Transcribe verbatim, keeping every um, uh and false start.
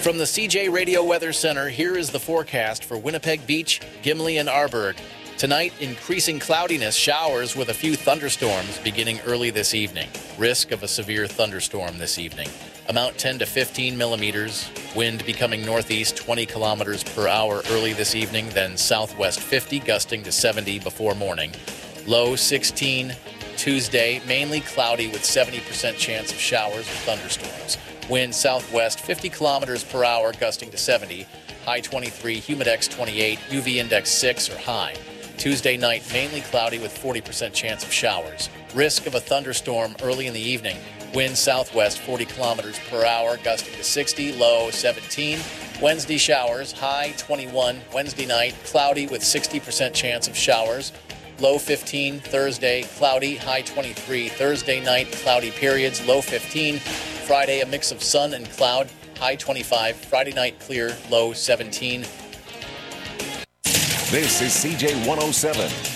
From the C J Radio Weather Center, here is the forecast for Winnipeg Beach, Gimli, and Arborg. Tonight, increasing cloudiness, showers with a few thunderstorms beginning early this evening. Risk of a severe thunderstorm this evening. Amount ten to fifteen millimeters. Wind becoming northeast twenty kilometers per hour early this evening, then southwest fifty, gusting to seventy before morning. Low sixteen. Tuesday, mainly cloudy with seventy percent chance of showers or thunderstorms. Wind southwest fifty kilometers per hour, gusting to seventy. High twenty-three, humidex twenty-eight, U V index six or high. Tuesday night, mainly cloudy with forty percent chance of showers. Risk of a thunderstorm early in the evening. Wind southwest forty kilometers per hour, gusting to sixty, low seventeen. Wednesday showers, high twenty-one. Wednesday night, cloudy with sixty percent chance of showers. Low fifteen. Thursday, cloudy, high twenty-three. Thursday night, cloudy periods, low fifteen. Friday, a mix of sun and cloud, high twenty-five. Friday night, clear, low seventeen. This is C J one oh seven.